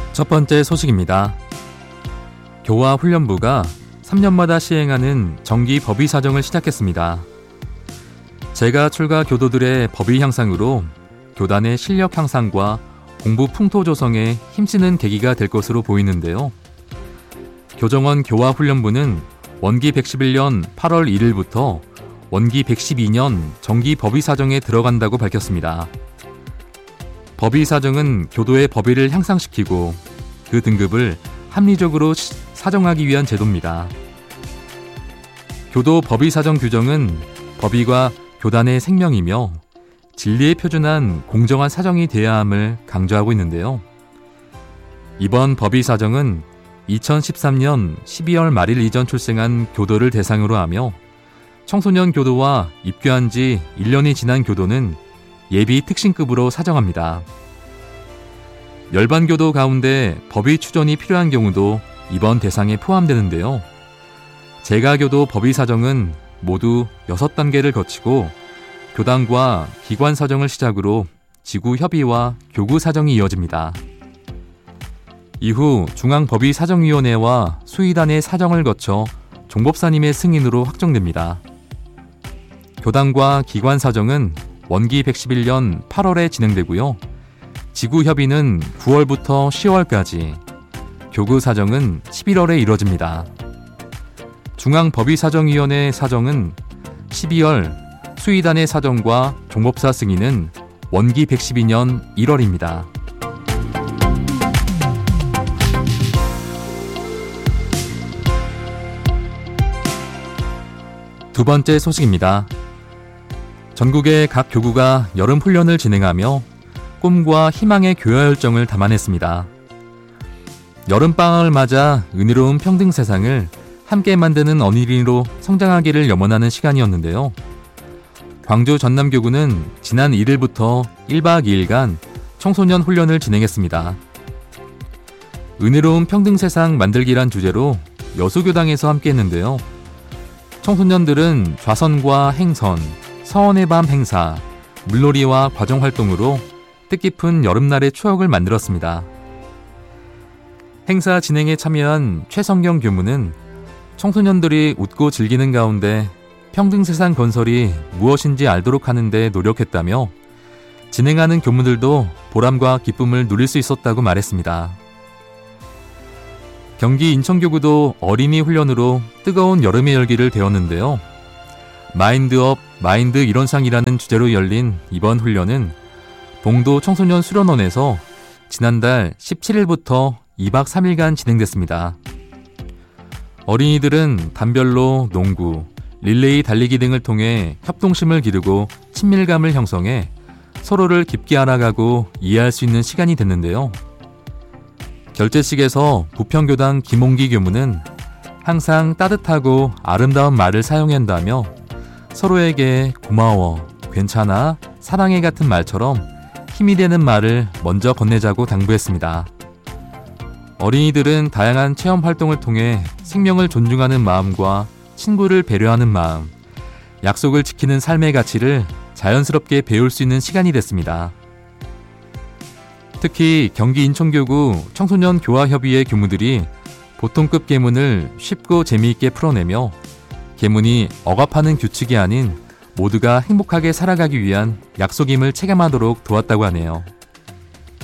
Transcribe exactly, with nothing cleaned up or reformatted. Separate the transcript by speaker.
Speaker 1: 첫 번째 소식입니다. 교화훈련부가 삼 년마다 시행하는 정기 법의 사정을 시작했습니다. 재가 출가 교도들의 법의 향상으로 교단의 실력 향상과 공부 풍토 조성에 힘쓰는 계기가 될 것으로 보이는데요. 교정원 교화훈련부는 원기 백십일 년 팔월 일일부터 원기 백십이 년 정기 법의 사정에 들어간다고 밝혔습니다. 법의 사정은 교도의 법위를 향상시키고 그 등급을 합리적으로 사정하기 위한 제도입니다. 교도 법의 사정 규정은 법의가 교단의 생명이며 진리에 표준한 공정한 사정이 되어야 함을 강조하고 있는데요. 이번 법의 사정은 이천십삼 년 십이월 말일 이전 출생한 교도를 대상으로 하며 청소년 교도와 입교한 지 일 년이 지난 교도는 예비 특신급으로 사정합니다. 열반 교도 가운데 법의 추존이 필요한 경우도 이번 대상에 포함되는데요. 재가교도 법의 사정은 모두 여섯 단계를 거치고 교단과 기관 사정을 시작으로 지구 협의와 교구 사정이 이어집니다. 이후 중앙법의사정위원회와 수의단의 사정을 거쳐 종법사님의 승인으로 확정됩니다. 교단과 기관 사정은 원기 백십일 년 팔월에 진행되고요. 지구협의는 구월부터 시월까지, 교구 사정은 십일월에 이뤄집니다. 중앙법의사정위원회 사정은 십이월, 수의단의 사정과 종법사 승인은 원기 백십이 년 일월입니다. 두 번째 소식입니다. 전국의 각 교구가 여름 훈련을 진행하며 꿈과 희망의 교화 열정을 담아냈습니다. 여름방학을 맞아 은혜로운 평등 세상을 함께 만드는 어린이로 성장하기를 염원하는 시간이었는데요. 광주 전남교구는 지난 일 일부터 일 박 이 일간 청소년 훈련을 진행했습니다. 은혜로운 평등 세상 만들기란 주제로 여수교당에서 함께 했는데요. 청소년들은 좌선과 행선, 서원의 밤 행사, 물놀이와 과정활동으로 뜻깊은 여름날의 추억을 만들었습니다. 행사 진행에 참여한 최성경 교무는 청소년들이 웃고 즐기는 가운데 평등세상 건설이 무엇인지 알도록 하는 데 노력했다며 진행하는 교무들도 보람과 기쁨을 누릴 수 있었다고 말했습니다. 경기 인천교구도 어린이 훈련으로 뜨거운 여름의 열기를 배웠는데요. 마인드업 마인드 일원상이라는 주제로 열린 이번 훈련은 봉도 청소년 수련원에서 지난달 십칠 일부터 이 박 삼 일간 진행됐습니다. 어린이들은 단별로 농구, 릴레이 달리기 등을 통해 협동심을 기르고 친밀감을 형성해 서로를 깊게 알아가고 이해할 수 있는 시간이 됐는데요. 결제식에서 부평교당 김홍기 교무는 항상 따뜻하고 아름다운 말을 사용해야 한다며 서로에게 고마워, 괜찮아, 사랑해 같은 말처럼 힘이 되는 말을 먼저 건네자고 당부했습니다. 어린이들은 다양한 체험 활동을 통해 생명을 존중하는 마음과 친구를 배려하는 마음, 약속을 지키는 삶의 가치를 자연스럽게 배울 수 있는 시간이 됐습니다. 특히 경기 인천교구 청소년 교화협의회 교무들이 보통급 계문을 쉽고 재미있게 풀어내며 계문이 억압하는 규칙이 아닌 모두가 행복하게 살아가기 위한 약속임을 체감하도록 도왔다고 하네요.